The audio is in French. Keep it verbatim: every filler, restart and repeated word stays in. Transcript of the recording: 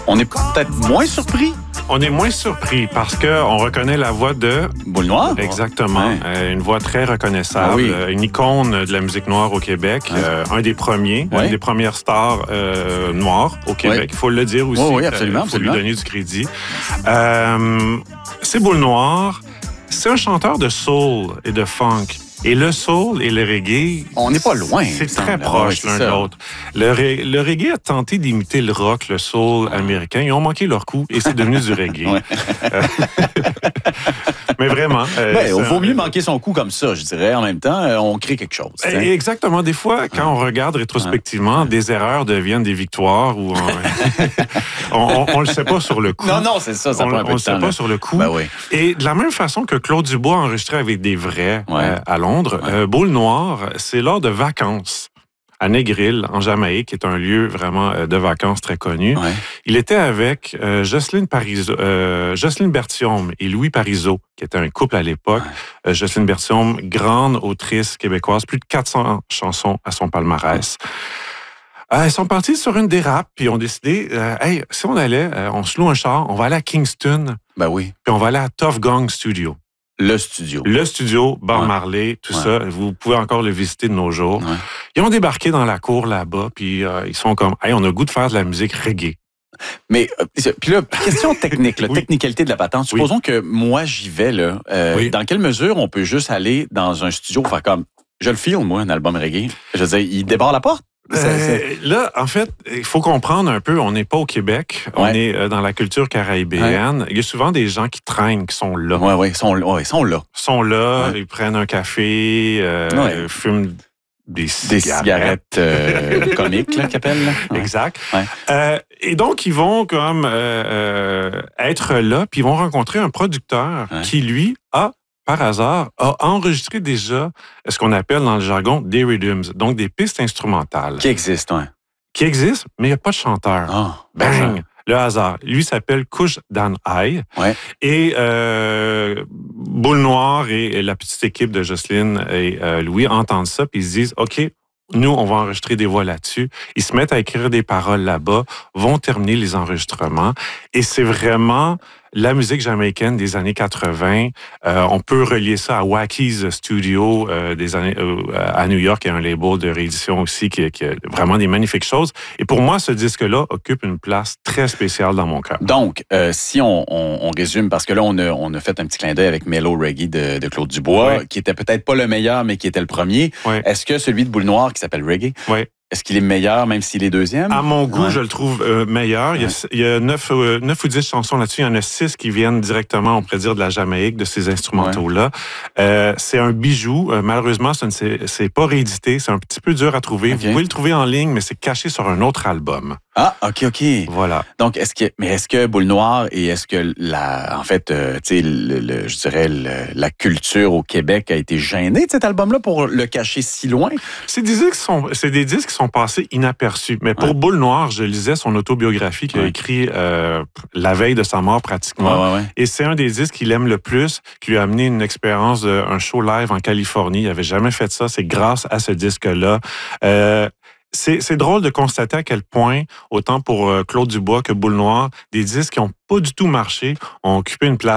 On est peut-être moins surpris. On est moins surpris parce qu'on reconnaît la voix de... Boule Noire. Exactement. Ouais. Euh, une voix très reconnaissable. Ah oui. euh, une icône de la musique noire au Québec. Ouais. Euh, un des premiers, Ouais. une des premières stars euh, noires au Québec. Il Ouais. faut le dire aussi. Oui, oui, absolument. Il faut absolument. lui donner du crédit. Euh, c'est Boule Noire. C'est un chanteur de soul et de funk. Et le soul et le reggae... On n'est pas loin. C'est très semble. proche Ouais, l'un c'est de ça. l'autre. Le, ré- le reggae a tenté d'imiter le rock, le soul américain. Ils ont manqué leur coup et c'est devenu du reggae. Ouais. Euh, Mais vraiment. euh, Ben, c'est il vaut un- mieux manquer son coup comme ça, je dirais. En même temps, euh, on crée quelque chose. Eh, t'sais. Exactement. Des fois, quand on regarde rétrospectivement, des erreurs deviennent des victoires ou on, on, on le sait pas sur le coup. Non, non, c'est ça. Ça on prend un on peu le de sait temps. pas là. sur le coup. Ben oui. Et de la même façon que Claude Dubois a enregistré avec des vrais Ouais. euh, à Londres, Ouais. euh, Boule Noire, c'est lors de vacances à Negril, en Jamaïque, qui est un lieu vraiment euh, de vacances très connu. Ouais. Il était avec euh, Jocelyne Parizeau, euh, Jocelyne Berthiaume et Louis Parizeau, qui était un couple à l'époque. Ouais. Euh, Jocelyne Berthiaume, grande autrice québécoise, plus de quatre cents chansons à son palmarès. Euh, ils sont partis sur une dérape, puis ils ont décidé, euh, hey, si on allait, euh, on se loue un char, on va aller à Kingston, Ben oui. puis on va aller à Tough Gong Studio. Le studio. Le studio, Bob Ouais. Marley, tout Ouais. ça, vous pouvez encore le visiter de nos jours. Ouais. Ils ont débarqué dans la cour là-bas, puis euh, ils sont comme, hey, on a le goût de faire de la musique reggae. Mais, euh, puis là, question technique, la Oui. technicalité de la patente. Oui. Supposons que moi, j'y vais, là. Euh, Oui. Dans quelle mesure on peut juste aller dans un studio faire comme, je le file, moi, un album reggae? Je veux dire, il débarre la porte? Ça, Euh, c'est- là, en fait, il faut comprendre un peu, on n'est pas au Québec, on Ouais. est euh, dans la culture caribéenne. Il y a souvent des gens qui traînent, qui sont là. Ouais, ouais, ils sont, ouais, ils sont là. Ils sont là, Ouais. ils prennent un café, euh, Ouais. fument des Des cigarettes. cigarettes euh, comiques, là, qu'ils appellent. Là. Ouais. Exact. Ouais. Euh, et donc, ils vont comme euh, euh, être là, puis ils vont rencontrer un producteur Ouais. qui, lui, a, par hasard, a enregistré déjà ce qu'on appelle dans le jargon des rhythms, donc des pistes instrumentales Qui existe, ouais. qui existent, mais il n'y a pas de chanteur. Ah, Bang! Le hasard. Lui s'appelle Kush Dan Ai. Ouais. Et euh, Boule Noire et, et la petite équipe de Jocelyne et euh, Louis entendent ça, puis ils se disent, OK, nous, on va enregistrer des voix là-dessus. Ils se mettent à écrire des paroles là-bas, vont terminer les enregistrements. Et c'est vraiment la musique jamaïcaine des années quatre-vingts. Euh, on peut relier ça à Wacky's Studio euh, des années, euh, à New York, il y a un label de réédition aussi qui, qui a vraiment des magnifiques choses. Et pour moi, ce disque-là occupe une place très spéciale dans mon cœur. Donc, euh, si on, on, on résume, parce que là, on a, on a fait un petit clin d'œil avec Mellow Reggae de, de Claude Dubois, Ouais. qui était peut-être pas le meilleur, mais qui était le premier. Ouais. Est-ce que celui de Boule Noire, qui s'appelle Reggae, Ouais. est-ce qu'il est meilleur, même s'il est deuxième? À mon goût, Ouais. je le trouve euh, meilleur. Il y a, il y a neuf, euh, neuf ou dix chansons là-dessus. Il y en a six qui viennent directement, on pourrait dire, de la Jamaïque, de ces instrumentaux-là. Euh, c'est un bijou. Euh, malheureusement, ce ne c'est, c'est pas réédité. C'est un petit peu dur à trouver. Ok. Vous pouvez le trouver en ligne, mais c'est caché sur un autre album. Ah, OK, OK. Voilà. Donc, est-ce que, mais est-ce que Boule Noire et est-ce que la, en fait, euh, tu sais, le, le- je dirais, le- la culture au Québec a été gênée de cet album-là pour le cacher si loin? C'est des disques qui sont, c'est des disques qui sont passés inaperçus. Mais pour Ouais. Boule Noire, je lisais son autobiographie qu'il a Ouais. écrit euh, la veille de sa mort pratiquement. ouais, ouais. Et c'est un des disques qu'il aime le plus, qui lui a amené une expérience d'un show live en Californie. Il n'avait jamais fait ça. C'est grâce à ce disque-là. Euh, c'est, c'est drôle de constater à quel point, autant pour euh, Claude Dubois que Boule Noire, des disques qui n'ont pas du tout marché ont occupé une place